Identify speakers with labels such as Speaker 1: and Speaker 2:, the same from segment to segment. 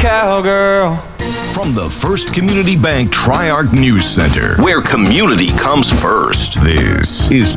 Speaker 1: cowgirl.
Speaker 2: From the First Community Bank Tri-Arc News Center, where community comes first, this is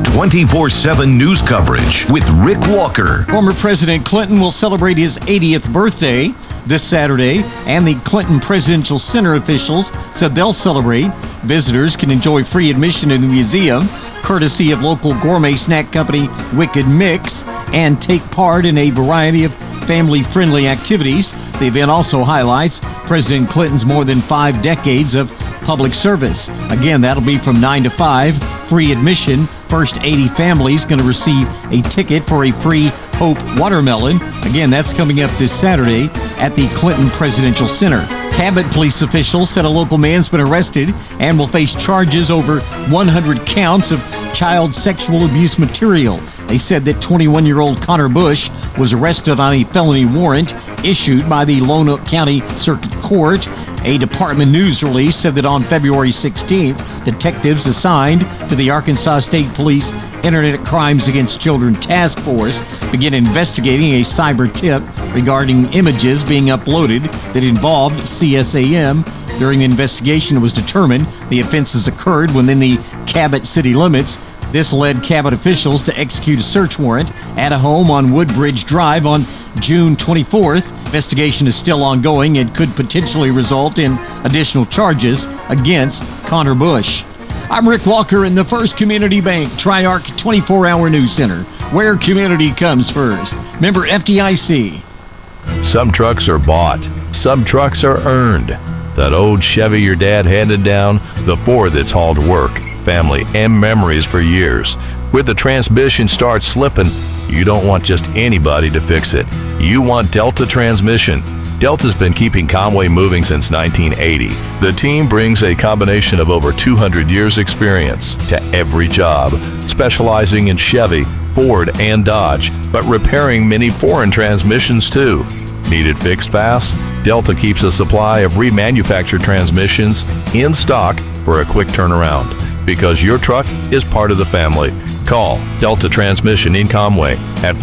Speaker 2: 24/7 news coverage with Rick Walker.
Speaker 3: Former President Clinton will celebrate his 80th birthday this Saturday, and the Clinton Presidential Center officials said they'll celebrate. Visitors can enjoy free admission in the museum, courtesy of local gourmet snack company Wicked Mix, and take part in a variety of family-friendly activities. The event also highlights President Clinton's more than 5 decades of public service. Again, that'll be from 9 to 5, free admission. First 80 families going to receive a ticket for a free Hope watermelon. Again, that's coming up this Saturday at the Clinton Presidential Center. Cabot police officials said a local man's been arrested and will face charges over 100 counts of child sexual abuse material. They said that 21-year-old Connor Bush was arrested on a felony warrant issued by the Lonoke County Circuit Court. A department news release said that on February 16th, detectives assigned to the Arkansas State Police Internet Crimes Against Children Task Force began investigating a cyber tip regarding images being uploaded that involved CSAM. During the investigation, it was determined the offenses occurred within the Cabot city limits. This led Cabot officials to execute a search warrant at a home on Woodbridge Drive on June 24th. Investigation is still ongoing and could potentially result in additional charges against Connor Bush. I'm Rick Walker in the First Community Bank Tri-Arc 24-hour News Center, where community comes first. Member FDIC.
Speaker 4: Some trucks are bought. Some trucks are earned. That old Chevy your dad handed down, the Ford that's hauled work, family, and memories for years. With the transmission starts slipping, you don't want just anybody to fix it. You want Delta Transmission. Delta's been keeping Conway moving since 1980. The team brings a combination of over 200 years experience to every job, specializing in Chevy, Ford, and Dodge, but repairing many foreign transmissions too. Need it fixed fast? Delta keeps a supply of remanufactured transmissions in stock for a quick turnaround. Because your truck is part of the family. Call Delta Transmission in Conway at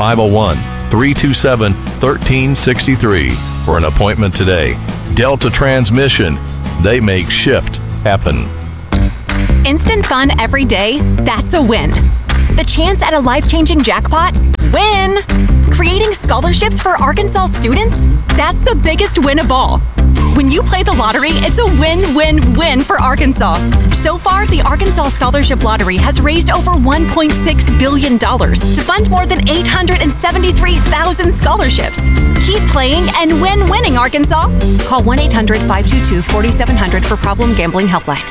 Speaker 4: 501-327-1363 for an appointment today. Delta Transmission, they make shift happen.
Speaker 5: Instant fun every day, that's a win. The chance at a life-changing jackpot? Win! Creating scholarships for Arkansas students? That's the biggest win of all. When you play the lottery, it's a win-win-win for Arkansas. So far, the Arkansas Scholarship Lottery has raised over $1.6 billion to fund more than 873,000 scholarships. Keep playing and win winning, Arkansas. Call 1-800-522-4700 for Problem Gambling Helpline.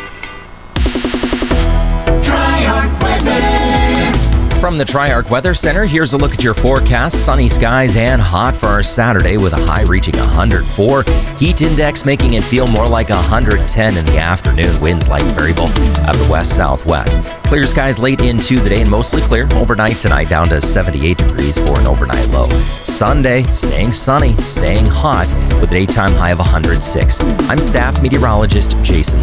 Speaker 6: Tri-Arc Weather.
Speaker 7: From the Tri-Arc Weather Center, here's a look at your forecast. Sunny skies and hot for our Saturday with a high reaching 104. Heat index making it feel more like 110 in the afternoon. Winds light variable out of the west-southwest. Clear skies late into the day and mostly clear. Overnight tonight down to 78 degrees for an overnight low. Sunday, staying sunny, staying hot with a daytime high of 106. I'm staff meteorologist Jason